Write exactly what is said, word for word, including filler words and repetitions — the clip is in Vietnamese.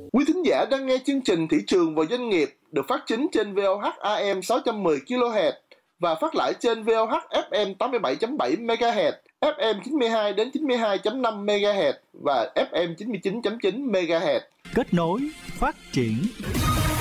Quý thính giả đang nghe chương trình Thị trường và Doanh nghiệp được phát chính trên vê o hát a em sáu trăm mười ki lô héc và phát lại trên vê o hát ép em tám mươi bảy chấm bảy mê ga héc, ép em chín mươi hai đến chín mươi hai chấm năm mê ga héc và ép em chín mươi chín chấm chín mê ga héc. Kết nối, phát triển.